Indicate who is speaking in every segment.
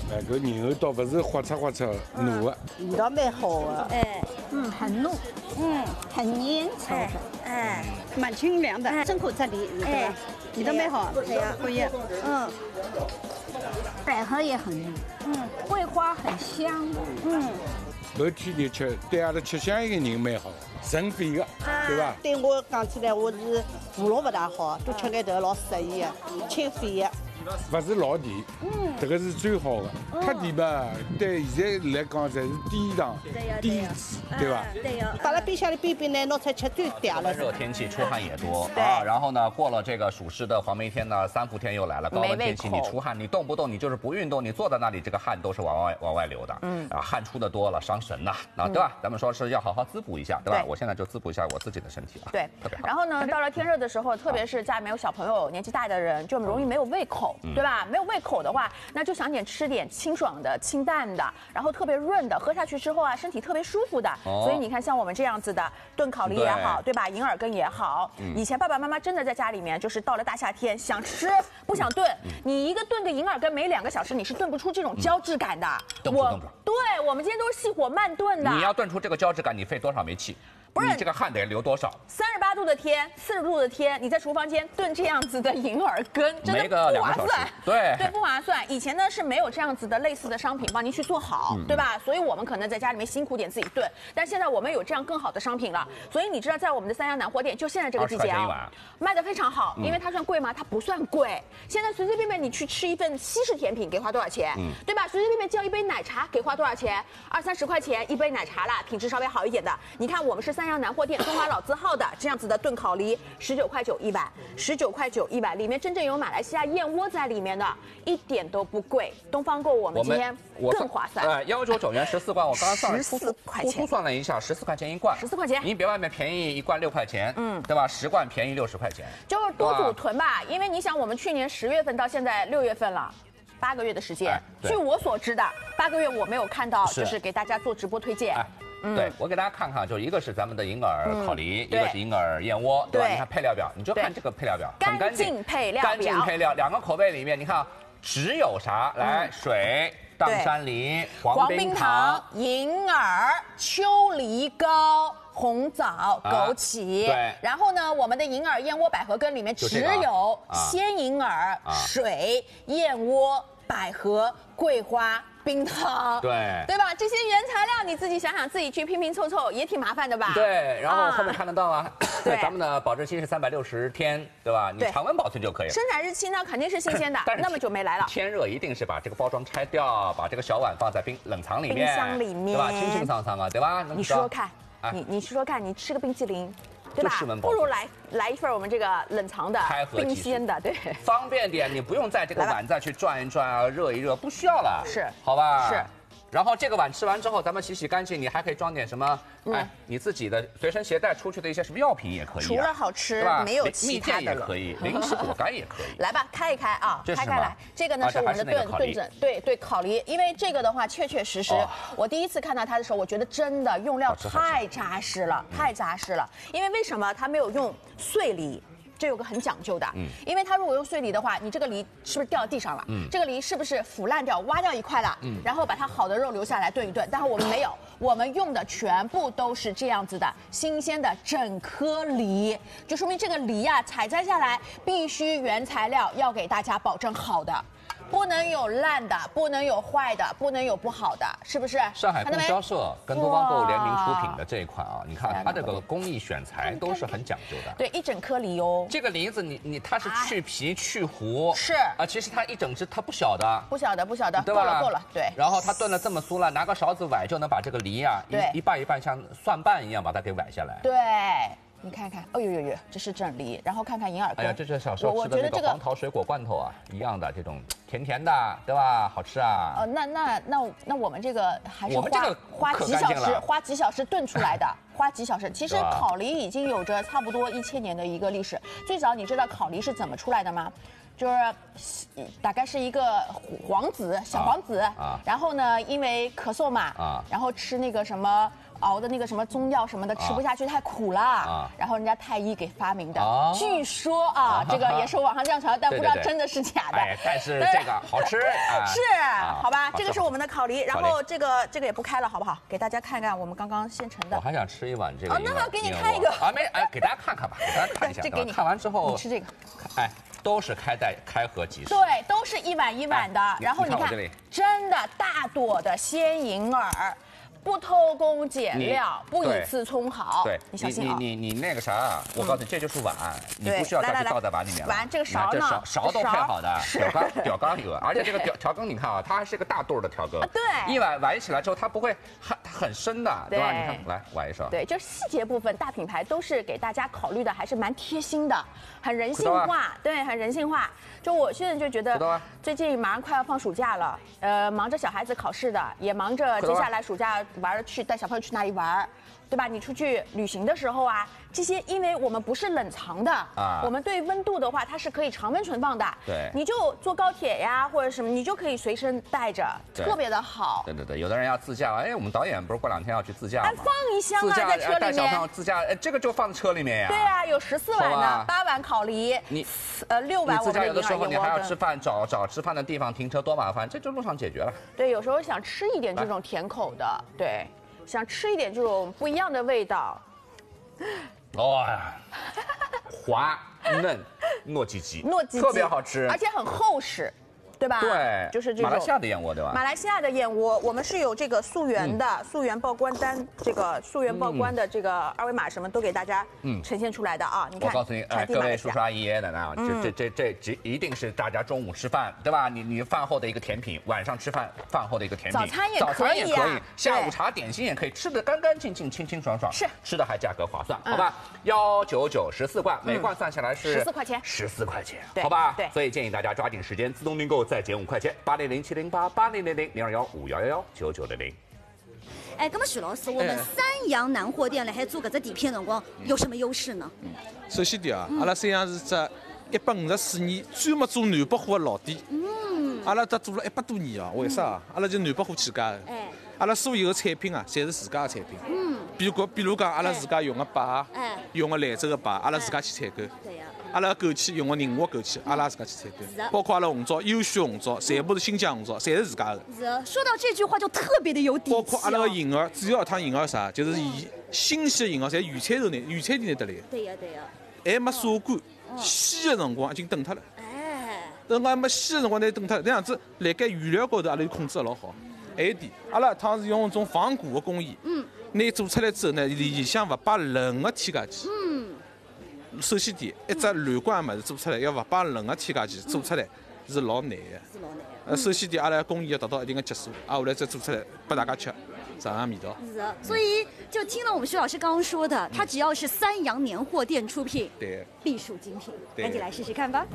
Speaker 1: 哎，搿牛肉倒不是花叉糯的，
Speaker 2: 味道蛮好的，
Speaker 3: 很糯，很粘稠的，
Speaker 2: 蛮清凉的，真口这里，对吧？味道蛮好，可以，
Speaker 3: 百合也很糯，桂花很香，
Speaker 1: 搿天热吃，对阿拉吃香烟的人蛮好，润肺的，对吧？
Speaker 2: 对我讲起来，我是腹痨不大好，多吃眼头老适宜的，清肺的。
Speaker 1: 不是老甜，这个是最好的。太甜吧，对现在来讲才是低档、低脂，对吧？
Speaker 3: 对呀。
Speaker 2: 摆辣冰箱里冰冰呢，拿出来吃最嗲了。
Speaker 4: 热天气出汗也多啊，然后呢，过了这个属实的黄梅天呢，3伏天又来了，高温天气你出汗，你动不动你就是不运动，你坐在那里，这个汗都是往外流的，汗出的多了伤神呐，对吧？咱们说是要好好滋补一下，对吧？我现在就滋补一下我自己的身体啊，
Speaker 5: 对，
Speaker 4: 特别好。
Speaker 5: 然后呢，到了天热的时候，特别是家里面有小朋友、年纪大的人，就容易没有胃口，对吧？没有胃口的话，那就想吃点清爽的、清淡的，然后特别润的，喝下去之后啊，身体特别舒服的。所以你看，像我们这样子的炖烤梨也好，对吧？银耳羹也好，以前爸爸妈妈真的在家里面，就是到了大夏天想吃不想炖，你一个炖个银耳羹没2个小时，你是炖不出这种胶质感的。
Speaker 4: 炖不出。
Speaker 5: 对，我们今天都是细火慢炖的。
Speaker 4: 你要炖出这个胶质感，你费多少煤气？不是你这个汗得流多少
Speaker 5: ？38度的天，40度的天，你在厨房间炖这样子的银耳羹，真的不划算。
Speaker 4: 对，
Speaker 5: 不划算。以前呢是没有这样子的类似的商品帮您去做好，对吧？所以我们可能在家里面辛苦点自己炖，但现在我们有这样更好的商品了。所以你知道，在我们的三阳南货店，就现在这个季节啊，卖的非常好。因为它算贵吗？它不算贵。现在随随便便你去吃一份西式甜品，给花多少钱？对吧？随随便便叫一杯奶茶，给花多少钱？20、30块钱一杯奶茶啦，品质稍微好一点的。你看我们是三阳南货店中华老字号的这样子的炖烤梨，19块9一碗，19块9一碗，里面真正有马来西亚燕窝在里面的，一点都不贵。东方购我们今天更划算。
Speaker 4: 199元14罐，我刚刚算了
Speaker 5: 14块钱，
Speaker 4: 粗算了一下，14块钱一罐
Speaker 5: ，14块钱。
Speaker 4: 你比外面便宜一罐6块钱，对吧？10罐便宜60块钱，
Speaker 5: 就是多组囤吧。因为你想，我们去年10月份到现在6月份了。8个月的时间，据我所知的，8个月我没有看到，就是给大家做直播推荐。
Speaker 4: 对，我给大家看看，就一个是咱们的银耳烤梨，一个是银耳燕窝，对吧？你看配料表，你就看这个配料表，很干净
Speaker 5: 配料表，
Speaker 4: 干净配料，2个口味里面，你看只有啥？来，水、砀山梨、黄冰糖、
Speaker 5: 银耳、秋梨膏、红枣、枸杞。
Speaker 4: 对，
Speaker 5: 然后呢，我们的银耳燕窝百合羹里面只有鲜银耳、水、燕窝、百合、桂花。冰糖，对吧？这些原材料你自己想想，自己去拼拼凑凑也挺麻烦的吧？
Speaker 4: 对，然后后面看得到啊，咱们的保质期是360天，对吧？你常温保存就可以了。
Speaker 5: 生产日期呢肯定是新鲜的，那么久没来了。
Speaker 4: 天热一定是把这个包装拆掉，把这个小碗放在冷藏里面，
Speaker 5: 冰箱里面，
Speaker 4: 对吧？清清桑桑啊，对吧？
Speaker 5: 你说说看，你说说看，你吃个冰淇淋。对吧？不如来一份我们这个冷藏的、冰鲜的，对，
Speaker 4: 方便点，你不用在这个碗再去转一转啊，热一热，不需要了，
Speaker 5: 是，
Speaker 4: 好吧？
Speaker 5: 是。
Speaker 4: 然后这个碗吃完之后，咱们洗干净，你还可以装点什么？你自己的随身携带出去的一些什么药品也可以。
Speaker 5: 除了好吃，没有其他的了。
Speaker 4: 蜜饯也可以，零食果干也可以。
Speaker 5: 来吧，开一开啊，开来。这个呢是我们的炖整，对烤梨，因为这个的话确确实实，我第一次看到它的时候，我觉得真的用料太扎实了，太扎实了。因为为什么它没有用碎梨？这有个很讲究的，因为它如果用碎梨的话，你这个梨是不是掉地上了？这个梨是不是腐烂掉、挖掉一块了？然后把它好的肉留下来炖一炖。但是我们没有，我们用的全部都是这样子的新鲜的整颗梨，就说明这个梨呀，采摘下来必须原材料要给大家保证好的。不能有烂的，不能有坏的，不能有不好的，是不是？
Speaker 4: 上海供销社跟东方购联名出品的这一款啊，你看它这个工艺选材都是很讲究的。
Speaker 5: 对，一整颗梨哦。
Speaker 4: 这个梨子它是去皮去核，
Speaker 5: 是
Speaker 4: 啊，其实它一整只它不小的，
Speaker 5: 不小的，
Speaker 4: 对吧？
Speaker 5: 够了，对。
Speaker 4: 然后它炖了这么酥了，拿个勺子崴就能把这个梨啊一半一半像蒜瓣一样把它给崴下来。
Speaker 5: 对。你看看，哦呦，这是整梨，然后看看银耳羹。
Speaker 4: 哎呀，这是小时候吃的那个黄桃水果罐头啊，一样的这种甜甜的，对吧？好吃啊。
Speaker 5: 那我们这个还是花几小时炖出来的，花几小时。其实烤梨已经有着差不多1000年的一个历史。最早你知道烤梨是怎么出来的吗？就是大概是一个小皇子，然后呢，因为咳嗽嘛，然后吃那个什么熬的那个什么中药什么的吃不下去，太苦了。然后人家太医给发明的。据说啊，这个也是网上这样传，但不知道真的是假的。
Speaker 4: 但是这个好吃。
Speaker 5: 是，好吧，这个是我们的烤梨，然后这个也不开了，好不好？给大家看看我们刚刚现成的。
Speaker 4: 我还想吃一碗这个。
Speaker 5: 那么给你开一个。
Speaker 4: 给大家看看吧，给大家看一下。
Speaker 5: 这给你。
Speaker 4: 看完之后，
Speaker 5: 你吃这个。
Speaker 4: 都是开盒即食。
Speaker 5: 对，都是一碗一碗的。然后你看，真的大朵的鲜银耳。不偷工减料，不以次充好。
Speaker 4: 对，
Speaker 5: 你小心啊！
Speaker 4: 你那个啥，我告诉你，这就是碗，你不需要再去倒在碗里面了。
Speaker 5: 碗这个勺呢？
Speaker 4: 勺都配好的，吊缸有，而且这个调羹你看啊，它还是个大肚的调羹。
Speaker 5: 对，
Speaker 4: 一碗崴起来之后，它不会很深的，对吧？你看，来崴一勺。
Speaker 5: 对，就是细节部分，大品牌都是给大家考虑的，还是蛮贴心的，很人性化。对，很人性化。就我现在就觉得，最近马上快要放暑假了，忙着小孩子考试的，也忙着接下来暑假玩去带小朋友去哪里玩，对吧？你出去旅行的时候啊，这些因为我们不是冷藏的啊，我们对温度的话，它是可以常温存放的。
Speaker 4: 对，
Speaker 5: 你就坐高铁呀或者什么，你就可以随身带着，特别的好。
Speaker 4: 对，有的人要自驾，我们导演不是过2天要去自驾吗？
Speaker 5: 放一箱啊，在车里面。
Speaker 4: 带小朋友自驾，这个就放在车里面呀。
Speaker 5: 对啊，有14碗的，8碗烤梨，
Speaker 4: 你
Speaker 5: 6碗我们的银耳燕窝羹。
Speaker 4: 自驾有的时候你还要吃饭，找吃饭的地方停车多麻烦，这就路上解决了。
Speaker 5: 对，有时候想吃一点这种甜口的，对。想吃一点这种不一样的味道，
Speaker 4: 滑嫩糯叽叽，特别好吃，
Speaker 5: 而且很厚实，对吧？
Speaker 4: 对，
Speaker 5: 就是这种
Speaker 4: 马来西亚的燕窝，对吧？
Speaker 5: 马来西亚的燕窝，我们是有这个溯源的，溯源报关单，这个溯源报关的这个二维码什么都给大家呈现出来的啊！你看，
Speaker 4: 我告诉你，各位叔叔阿姨爷爷奶奶啊，这一定是大家中午吃饭，对吧？你饭后的一个甜品，晚上吃饭后的一个甜品，
Speaker 5: 早餐也可以，
Speaker 4: 下午茶点心也可以，吃的干干净净、清清爽爽，
Speaker 5: 是
Speaker 4: 吃的还价格划算，好吧？199 14罐，每罐算下来是
Speaker 5: 14块钱
Speaker 4: ，14块钱，好吧？对，所以建议大家抓紧时间，自动订购再减5块钱，80070880000215119990。
Speaker 3: 哎，那么徐老师，我们三阳南货店来还做搿只底片辰光有什么优势呢？
Speaker 1: 首先第啊，阿拉三阳是只154年专门做南北货的老店。阿拉这做了100多年啊，为啥？阿拉就南北货起家的。阿拉所有的产品啊，侪是自家的产品。比如讲，阿拉自家用的摆，用的兰州的摆，阿拉自家去采购。
Speaker 3: 对呀。
Speaker 1: 阿拉枸杞用的宁夏枸杞，阿拉自家去采购。包括阿拉红枣，优选红枣，全部是新疆红枣，侪是自家的。
Speaker 3: 是。说到这句话就特别的有底气。
Speaker 1: 包括阿拉个银耳，主要一趟银耳啥，就是以新鲜的银耳，侪原产地拿得来。
Speaker 3: 对呀。
Speaker 1: 还没晒干，鲜的辰光已经冻脱了。等我还没鲜的辰光，拿冻脱了。这样子，辣盖原料高头，阿拉就控制得老好。还有点，阿拉一趟是用一种防固的工艺。拿做出来之后呢，里向勿摆任何添加剂。首先点，一只乱罐物事做出来，要勿摆任何添加剂，做出来是老难的。首先点，阿拉工艺要达到一定的级数，后来再做出来拨大家吃，啥样味道？
Speaker 3: 是。所以就听了我们徐老师刚刚说的，它只要是三阳年货店出品，
Speaker 1: 对，
Speaker 3: 必属精品。赶紧来试试看吧。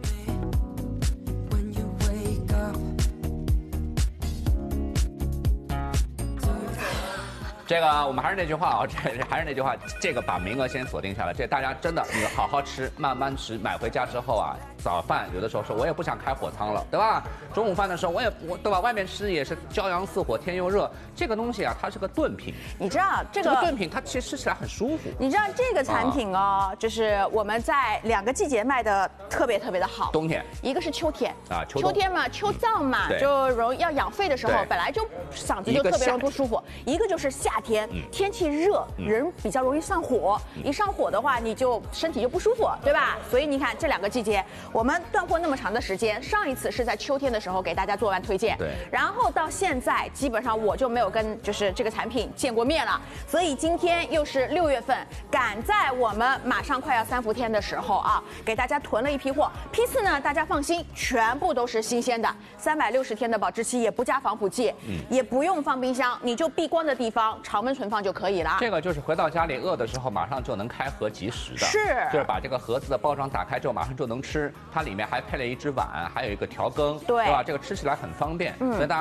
Speaker 4: 这个我们还是那句话啊，这个把名额先锁定下来。这大家真的你好好吃，慢慢吃，买回家之后啊，早饭有的时候说我也不想开火仓了，对吧？中午饭的时候我对吧？外面吃也是骄阳似火，天又热。这个东西啊，它是个炖品。你知道这个炖品它其实吃起来很舒服。你知道这个产品哦，就是我们在2个季节卖的特别的好。冬天，一个是秋天啊，秋天嘛，秋燥嘛，就容易要养肺的时候，本来就嗓子就特别容易不舒服。一个就是夏天，天气热，人比较容易上火。一上火的话，你就身体就不舒服，对吧？所以你看这2个季节，我们断货那么长的时间，上一次是在秋天的时候给大家做完推荐，对。然后到现在，基本上我就没有跟就是这个产品见过面了。所以今天又是6月份，赶在我们马上快要3伏天的时候啊，给大家囤了一批货。批次呢，大家放心，全部都是新鲜的，360天的保质期，也不加防腐剂，也不用放冰箱，你就避光的地方常温存放就可以了。这个就是回到家里饿的时候，马上就能开盒即食的。是，就是把这个盒子的包装打开之后，马上就能吃。它里面还配了一只碗，还有一个调羹，对吧？这个吃起来很方便。所以大家